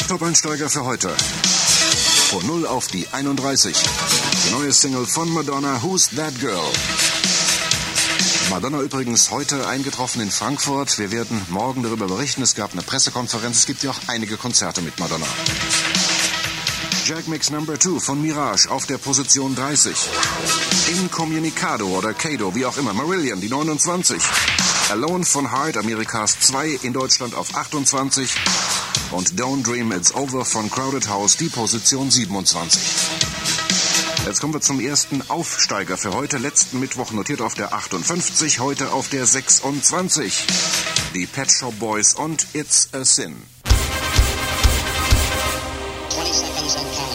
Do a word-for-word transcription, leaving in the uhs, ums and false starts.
Top-Einsteiger für heute. Von null auf die einunddreißig. Die neue Single von Madonna, Who's That Girl? Madonna übrigens heute eingetroffen in Frankfurt. Wir werden morgen darüber berichten. Es gab eine Pressekonferenz. Es gibt ja auch einige Konzerte mit Madonna. Jack Mix Number two von Mirage auf der Position dreißig. Incommunicado oder Kado, wie auch immer. Marillion, die neunundzwanzig. Alone von Heart, Amerikas zwei, in Deutschland auf achtundzwanzig. Und Don't Dream It's Over von Crowded House, die Position siebenundzwanzig. Jetzt kommen wir zum ersten Aufsteiger für heute. Letzten Mittwoch notiert auf der achtundfünfzig, heute auf der sechsundzwanzig. Die Pet Shop Boys und It's a Sin. twenty seconds and counting.